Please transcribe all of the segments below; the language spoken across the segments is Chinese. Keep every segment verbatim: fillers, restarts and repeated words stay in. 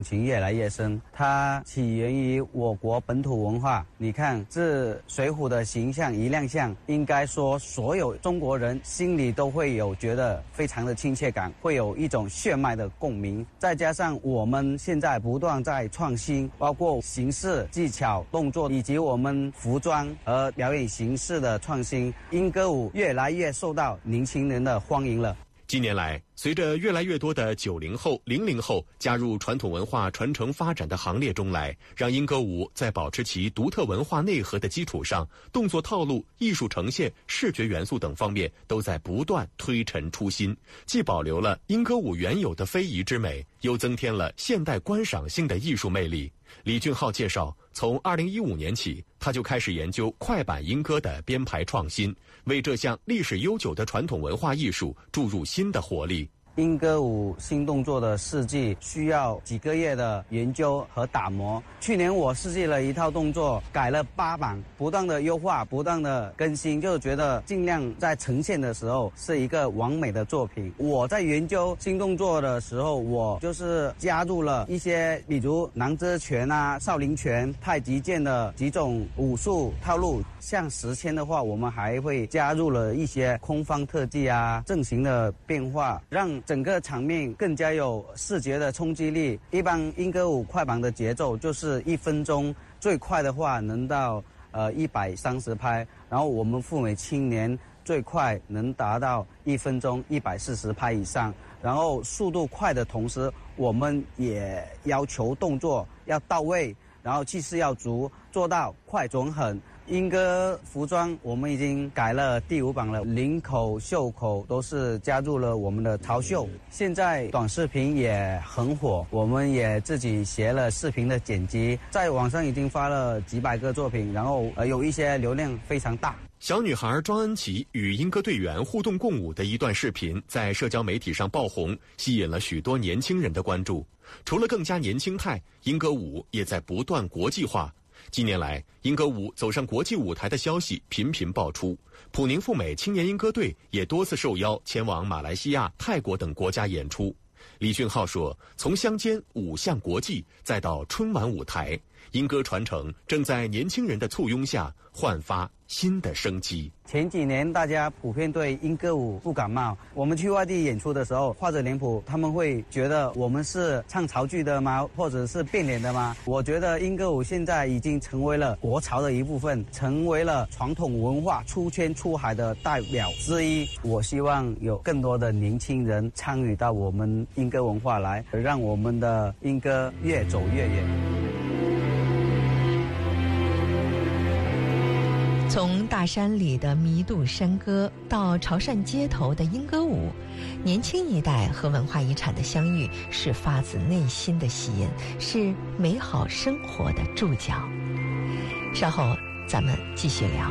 情越来越深，它起源于我国本土文化。你看，这水浒的形象一亮相，应该说所有中国人心里都会有觉得非常的亲切感，会有一种血脉的共鸣。再加上我们现在不断在创新，包括形式、技巧、动作，以及我们服装和表演形式的创新，莺歌舞越来越受到年轻人的欢迎了。 近年来，随着越来越多的九零后、零零后加入传统文化传承发展的行列中来，让莺歌舞在保持其独特文化内核的基础上，动作套路、艺术呈现、视觉元素等方面都在不断推陈出新，既保留了莺歌舞原有的非遗之美，又增添了现代观赏性的艺术魅力。李俊浩介绍，从二零一五年起，他就开始研究快板莺歌的编排创新，为这项历史悠久的传统文化艺术注入新的活力。 莺歌舞新动作的设计需要几个月的研究和打磨。去年我设计了一套动作，改了八版，不断的优化，不断的更新，就觉得尽量在呈现的时候是一个完美的作品。我在研究新动作的时候，我就是加入了一些，比如南遮拳啊、少林拳、太极剑的几种武术套路。像时迁的话，我们还会加入了一些空方特技啊、阵型的变化，让整个场面更加有视觉的冲击力。一般莺歌舞快板的节奏就是一分钟，最快的话能到呃一百三十拍，然后我们赴美青年最快能达到一分钟一百四十拍以上。然后速度快的同时，我们也要求动作要到位，然后气势要足，做到快准狠。莺歌服装我们已经改了第五版了，领口、袖口都是加入了我们的潮绣。现在短视频也很火，我们也自己学了视频的剪辑，在网上已经发了几百个作品，然后呃有一些流量非常大。 小女孩庄恩琪与莺歌队员互动共舞的一段视频在社交媒体上爆红，吸引了许多年轻人的关注。除了更加年轻态，莺歌舞也在不断国际化。近年来，莺歌舞走上国际舞台的消息频频爆出，普宁赴美青年莺歌队也多次受邀前往马来西亚、泰国等国家演出。李俊浩说，从乡间舞向国际，再到春晚舞台，莺歌传承正在年轻人的簇拥下焕发新的生机。 前几年大家普遍对莺歌舞不感冒，我们去外地演出的时候，画着脸谱，他们会觉得我们是唱潮剧的吗？或者是变脸的吗？我觉得莺歌舞现在已经成为了国潮的一部分，成为了传统文化出圈出海的代表之一。我希望有更多的年轻人参与到我们莺歌文化来，让我们的莺歌越走越远。 从大山里的弥渡山歌到潮汕街头的莺歌舞，年轻一代和文化遗产的相遇是发自内心的吸引，是美好生活的注脚。稍后咱们继续聊。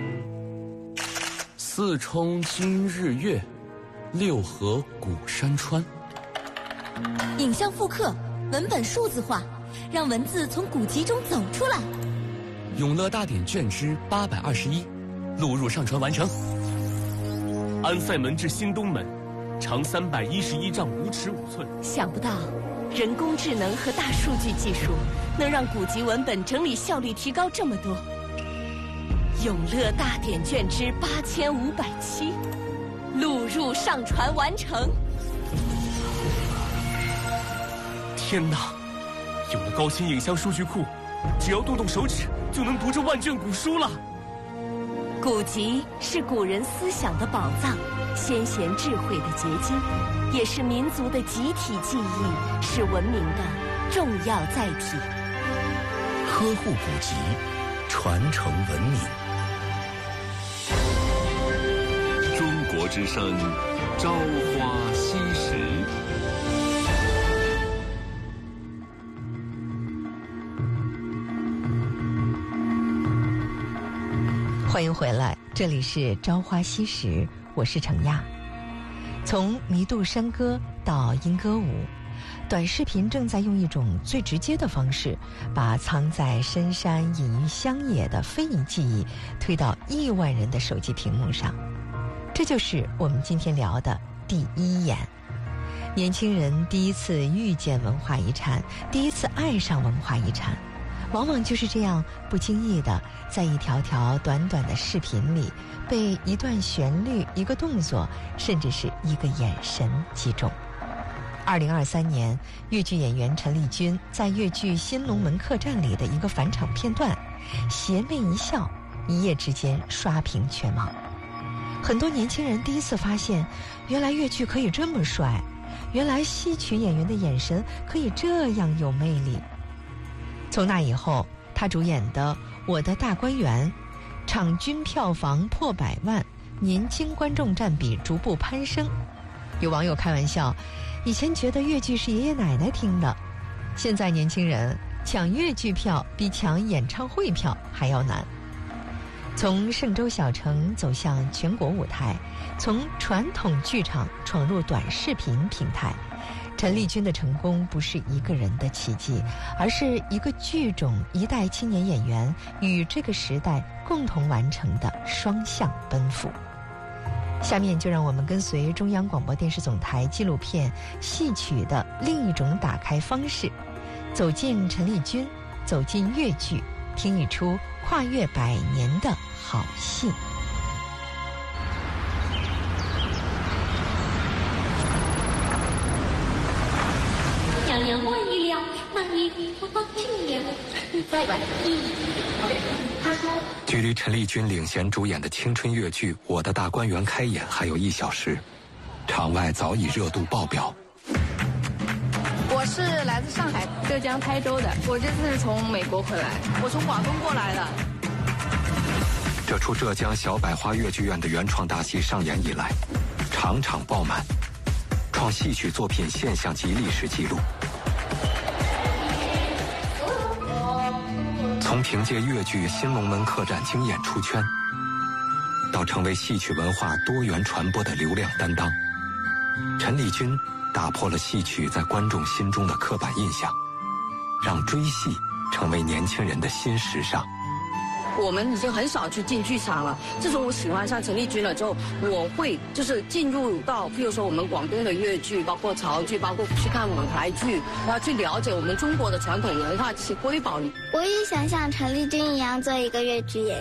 四冲今日月，六合古山川。 影像复刻，文本数字化，让文字从古籍中走出来。 永乐大典卷之八百二十一，录入上传完成。 安塞门至新东门，长三百一十一丈五尺五寸。 想不到，人工智能和大数据技术能让古籍文本整理效率提高这么多。永乐大典卷之八千五百七，录入上传完成。 天哪，有了高清影像数据库，只要动动手指就能读这万卷古书了。 古籍是古人思想的宝藏，先贤智慧的结晶，也是民族的集体记忆，是文明的重要载体。 呵护古籍，传承文明。 中国之声，朝花夕拾。 欢迎回来，这里是朝花夕拾，我是程亚。从弥渡山歌到莺歌舞，短视频正在用一种最直接的方式，把藏在深山隐于乡野的非遗技艺推到亿万人的手机屏幕上。这就是我们今天聊的第一眼。 年轻人第一次遇见文化遗产，第一次爱上文化遗产，往往就是这样不经意的，在一条条短短的视频里，被一段旋律、一个动作，甚至是一个眼神击中。二零二三年，粤剧演员陈丽君在粤剧《新龙门客栈》里的一个返场片段，邪魅一笑，一夜之间刷屏全网。很多年轻人第一次发现，原来粤剧可以这么帅，原来戏曲演员的眼神可以这样有魅力。从那以后，他主演的《我的大观园》场均票房破百万，年轻观众占比逐步攀升。有网友开玩笑，以前觉得粤剧是爷爷奶奶听的，现在年轻人抢粤剧票比抢演唱会票还要难。从嵊州小城走向全国舞台，从传统剧场闯入短视频平台，陈丽君的成功不是一个人的奇迹，而是一个剧种、一代青年演员与这个时代共同完成的双向奔赴。下面就让我们跟随中央广播电视总台纪录片《戏曲的另一种打开方式》，走进陈丽君，走进粤剧，听一出跨越百年的好戏。 有人可以了，那你不放心了，再玩一。 距离陈丽君领衔主演的青春粤剧《我的大观园》开演还有一小时，场外早已热度爆表。 我是来自上海、浙江台州的，我这次是从美国回来，我从广东过来的。 这出浙江小百花粤剧院的原创大戏上演以来，场场爆满，创戏曲作品现象级历史记录。从凭借粤剧《新龙门客栈》惊艳出圈，到成为戏曲文化多元传播的流量担当，陈丽君打破了戏曲在观众心中的刻板印象，让追戏成为年轻人的新时尚。 我们已经很少去进剧场了，自从我喜欢上陈丽君了之后，我会就是进入到譬如说我们广东的粤剧，包括潮剧，包括去看舞台剧，然后去了解我们中国的传统文化这些瑰宝。 我也想像陈丽君一样做一个粤剧演